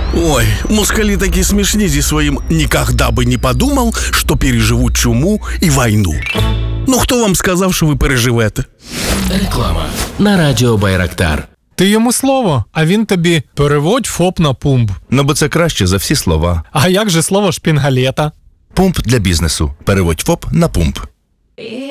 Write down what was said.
Ой, москалі такі смішні зі своїм «нікогда би не подумав, що переживуть чуму і війну». Ну, хто вам сказав, що ви переживете? Реклама на радіо Байрактар. Ти йому слово, а він тобі переводь ФОП на пумп. Ну, бо це краще за всі слова. А як же слово шпінгалета? Пумп для бізнесу. Переводь ФОП на пумп.